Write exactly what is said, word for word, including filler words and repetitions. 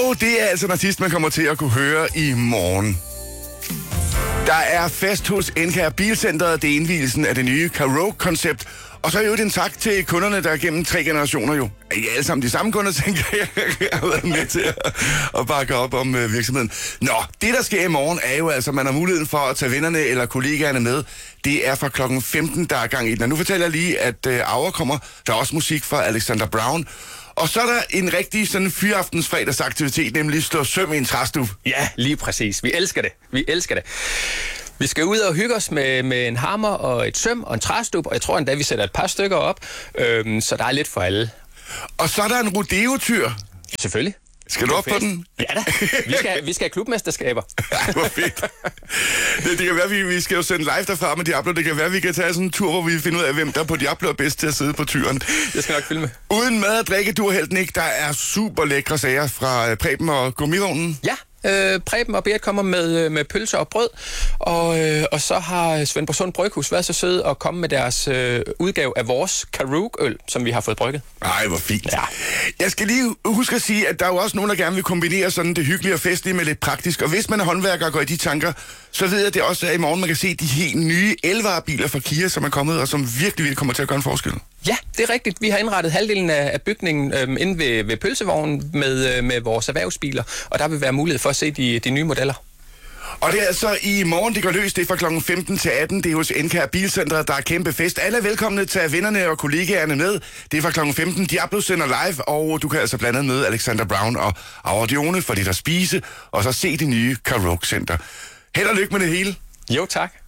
Og det er altså en artist, man kommer til at kunne høre i morgen. Der er fest hos N K R Bilcenteret. Det er indvielsen af det nye Karaoke-koncept. Og så er jo en tak til kunderne, der gennem tre generationer jo. Er I alle sammen de samme kunder, tænker jeg, har været med til at, at bakke op om uh, virksomheden. Nå, det der sker i morgen er jo altså, at man har muligheden for at tage vennerne eller kollegaerne med. Det er fra klokken femten, der er gang i den. Og nu fortæller jeg lige, at uh, Aura kommer. Der er også musik fra Alexander Brown. Og så er der en rigtig sådan fyraftens fredagsaktivitet, nemlig slå søm i en træstue. Ja, lige præcis. Vi elsker det. Vi elsker det. Vi skal ud og hygge os med, med en hammer og et søm og en træstub, og jeg tror endda, vi sætter et par stykker op, øhm, så der er lidt for alle. Og så er der en rodeo-tyr. Selvfølgelig. Skal du op på den? Ja da. Vi skal, vi skal have klubmesterskaber. Ej, hvor fedt. Det, det kan være, vi, vi skal jo sende live derfra med Diablo. Det kan være, vi kan tage sådan en tur, hvor vi finder ud af, hvem der på Diablo er bedst til at sidde på tyren. Jeg skal nok filme. Uden mad og drikke, du helt ikke. Der er super lækre sager fra Preben og gummivognen. Ja. Øh, Preben og Beat kommer med, med pølser og brød, og, øh, og så har Svendborgsund Bryghus været så søde at komme med deres øh, udgave af vores Karaoke-øl, som vi har fået brygget. Ej, hvor fint. Ja. Jeg skal lige huske at sige, at der er jo også nogen, der gerne vil kombinere sådan det hyggelige og festlige med lidt praktisk. Og hvis man er håndværker og går i de tanker, så ved jeg, at det også er i morgen, man kan se de helt nye elvarebiler fra Kia, som er kommet, og som virkelig, virkelig kommer til at gøre en forskel. Ja, det er rigtigt. Vi har indrettet halvdelen af, af bygningen øhm, inde ved, ved pølsevognen med, øh, med vores erhvervsbiler, og der vil være mulighed for at se de, de nye modeller. Og det er altså i morgen, det går løs. Det er fra klokken femten til atten. Det er hos N K R Bilcenteret, der er kæmpe fest. Alle er velkomne til at vennerne og kollegaerne med. Det er fra klokken femten. Diablo sender live, og du kan altså blandt andet møde Alexander Brown og Aura Dione for lidt at spise, og så se det nye Karaoke Center. Held og lykke med det hele. Jo, tak.